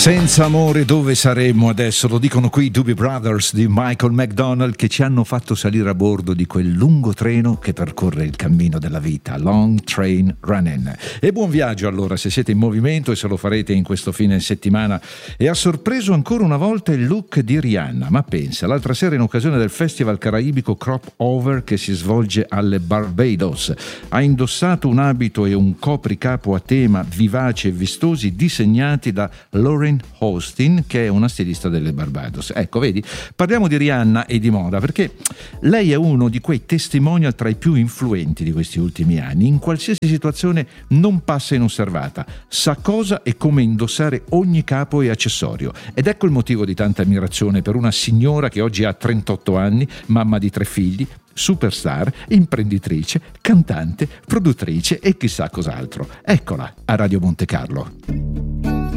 Senza amore dove saremmo adesso? Lo dicono qui i Doobie Brothers di Michael McDonald, che ci hanno fatto salire a bordo di quel lungo treno che percorre il cammino della vita, Long Train Running. E buon viaggio allora se siete in movimento e se lo farete in questo fine settimana. E ha sorpreso ancora una volta il look di Rihanna, ma pensa, l'altra sera in occasione del festival caraibico Crop Over che si svolge alle Barbados, ha indossato un abito e un copricapo a tema vivaci e vistosi disegnati da Lauren Austin, che è una stilista delle Barbados. Ecco, vedi, parliamo di Rihanna e di moda perché lei è uno di quei testimonial tra i più influenti di questi ultimi anni. In qualsiasi situazione non passa inosservata, sa cosa e come indossare ogni capo e accessorio, ed ecco il motivo di tanta ammirazione per una signora che oggi ha 38 anni, mamma di 3 figli, superstar, imprenditrice, cantante, produttrice e chissà cos'altro. Eccola a Radio Monte Carlo.